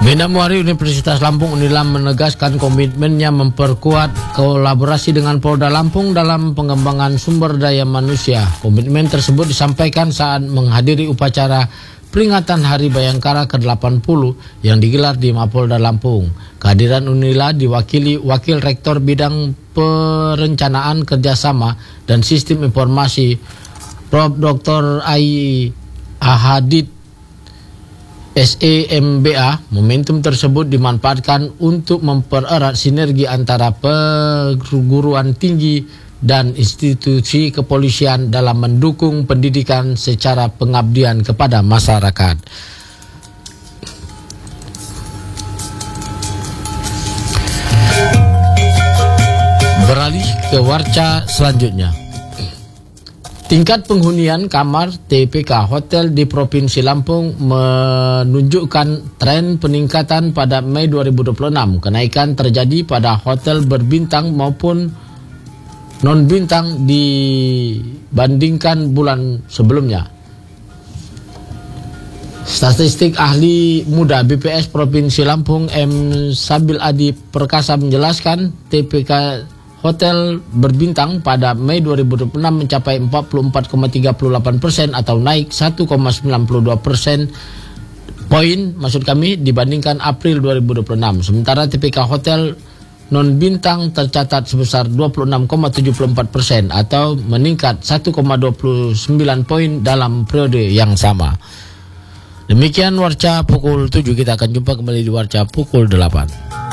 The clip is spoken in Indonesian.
Bina Muari Universitas Lampung Unilam menegaskan komitmennya memperkuat kolaborasi dengan Polda Lampung dalam pengembangan sumber daya manusia. Komitmen tersebut disampaikan saat menghadiri upacara peringatan Hari Bayangkara ke-80 yang digelar di Mapolda Lampung. Kehadiran Unila diwakili Wakil Rektor Bidang Perencanaan Kerjasama dan Sistem Informasi Prof. Dr. Ai Ahadid SEMBA. Momentum tersebut dimanfaatkan untuk mempererat sinergi antara perguruan tinggi dan institusi kepolisian dalam mendukung pendidikan secara pengabdian kepada masyarakat. Beralih ke warca selanjutnya. Tingkat penghunian kamar TPK hotel di Provinsi Lampung menunjukkan tren peningkatan pada Mei 2026. Kenaikan terjadi pada hotel berbintang maupun non-bintang dibandingkan bulan sebelumnya. Statistik ahli muda BPS Provinsi Lampung M. Sabil Adi Perkasa menjelaskan TPK hotel berbintang pada Mei 2026 mencapai 44,38% atau naik 1,92% dibandingkan April 2026. Sementara TPK hotel non-bintang tercatat sebesar 26,74% atau meningkat 1,29 poin dalam periode yang sama. Demikian warca pukul 7, kita akan jumpa kembali di warca pukul 8.